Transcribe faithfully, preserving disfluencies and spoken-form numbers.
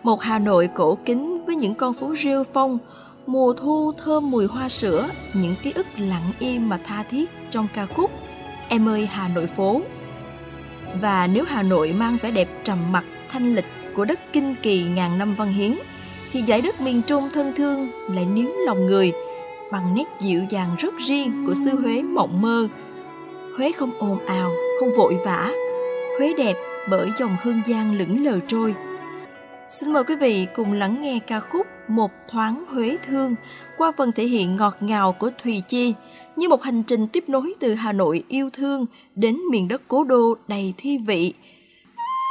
Một Hà Nội cổ kính với những con phố rêu phong, mùa thu thơm mùi hoa sữa, những ký ức lặng im mà tha thiết trong ca khúc Em ơi Hà Nội phố. Và nếu Hà Nội mang vẻ đẹp trầm mặc, thanh lịch của đất kinh kỳ ngàn năm văn hiến, thì dải đất miền Trung thân thương lại níu lòng người bằng nét dịu dàng rất riêng của xứ Huế mộng mơ. Huế không ồn ào, không vội vã. Huế đẹp bởi dòng hương giang lững lờ trôi. Xin mời quý vị cùng lắng nghe ca khúc Một Thoáng Huế Thương qua phần thể hiện ngọt ngào của Thùy Chi, như một hành trình tiếp nối từ Hà Nội yêu thương đến miền đất cố đô đầy thi vị,